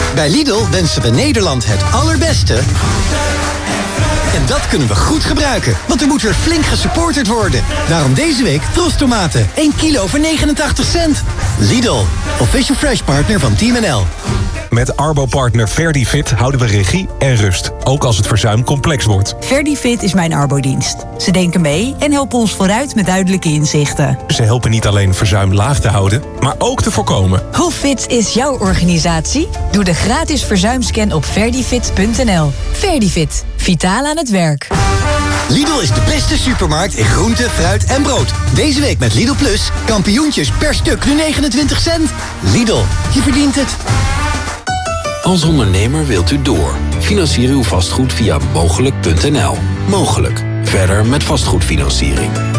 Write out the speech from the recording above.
Bij Lidl wensen we Nederland het allerbeste. En dat kunnen we goed gebruiken, want er moet weer flink gesupporterd worden. Daarom deze week Trostomaten, 1 kilo voor 89 cent. Lidl, official fresh partner van Team NL. Met Arbo-partner Verdifit houden we regie en rust, ook als het verzuim complex wordt. Verdifit is mijn arbodienst. Ze denken mee en helpen ons vooruit met duidelijke inzichten. Ze helpen niet alleen verzuim laag te houden, maar ook te voorkomen. Hoe fit is jouw organisatie? Doe de gratis verzuimscan op verdifit.nl. Verdifit, vitaal aan het werk. Lidl is de beste supermarkt in groente, fruit en brood. Deze week met Lidl Plus, kampioentjes per stuk nu 29 cent. Lidl, je verdient het. Als ondernemer wilt u door. Financier uw vastgoed via mogelijk.nl. Mogelijk. Verder met vastgoedfinanciering.